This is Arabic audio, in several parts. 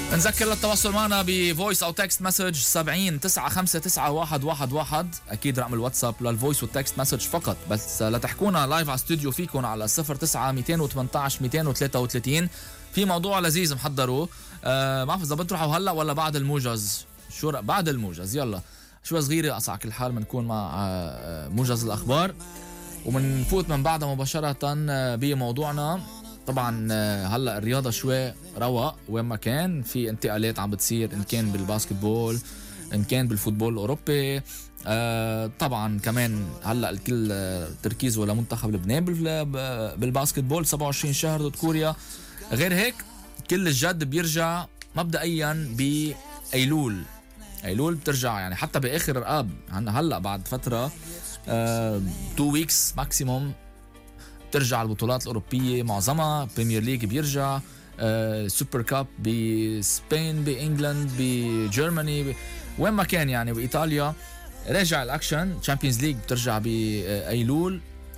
نذكر للتواصل معنا بفويس او تكست مسج 70 9599111. اكيد رقم الواتساب للفويس والتكست مسج فقط، بس لتحكونا لايف على استوديو فيكم على 09 218 233. في موضوع لذيذ محضره، ما بعرف اذا بتروحوا هلا ولا بعد الموجز. شو بعد الموجز؟ يلا شوي صغيره على كل حال بنكون مع موجز الاخبار ومنفوت من بعدها مباشره بموضوعنا. طبعا هلا الرياضه شوي رواق وين ما كان، في انتقالات عم بتصير ان كان بالباسكتبول ان كان بالفوتبول الاوروبي. طبعا كمان هلا الكل تركيزه لمنتخب لبنان بالباسكتبول 27 شهر ضد كوريا. غير هيك كل الجد بيرجع مبدئيا بايلول. ايلول بترجع يعني حتى باخر اب هلا بعد فتره 2 ويكس ماكسيموم ترجع البطولات الأوروبية معظمها. بريمير ليج بيرجع، سوبر كاب بسبين بإنجلند بجيرماني وين ما كان يعني بإيطاليا راجع الأكشن. تشامبيونز ليج بترجع بأيلول.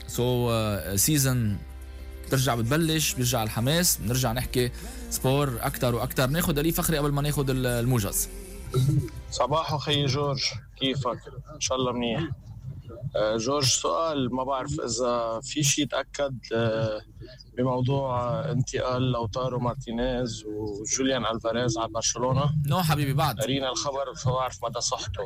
سيزن بترجع بتبلش، بيرجع الحماس، بنرجع نحكي سبور أكتر وأكتر. ناخد ألي فخري قبل ما ناخد الموجز. صباحو خي جورج، كيفك؟ إن شاء الله منيح. جورج، سؤال، ما بعرف إذا في شيء تأكد بموضوع انتقال لوتارو مارتينيز وجوليان ألفاريز على برشلونة. نو حبيبي بعد قرينا الخبر فبعرف مدى صحته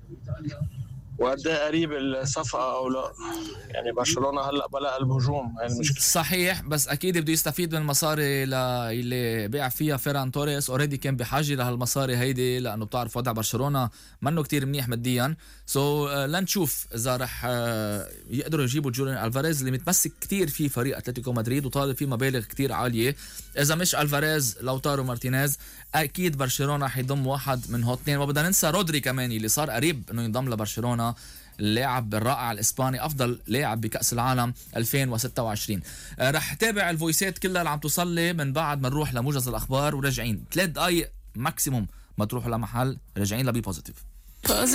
وقد قريب الصفقة أو لا. يعني برشلونة هلأ بلا قلب هجوم، هاي المشكلة. صحيح، بس أكيد بده يستفيد من المصاري اللي بيع فيها فيران توريس. أوريدي كان بحاجة لهالمصاري هيدي لأنه بتعرف وضع برشلونة منه كتير منيح ماديا. لنشوف إذا رح يقدروا يجيبوا جوليان ألفاريز اللي متمسك كتير فيه فريق أتلتيكو مدريد وطالب فيه مبالغ كتير عالية. إذا مش ألفاريز لوتارو مارتينيز أكيد برشلونة حيضم واحد من هوتين. وبدنا ننسى رودري كمان اللي صار قريب إنه ينضم لبرشلونة، اللاعب الرائع الإسباني، أفضل لاعب بكأس العالم 2026. رح تابع الفويسات كلها اللي عم توصل لي من بعد ما نروح لموجز الأخبار وراجعين 3 دقايق ماكسيموم ما تروحوا لمحل. راجعين لبي بوزيتيف.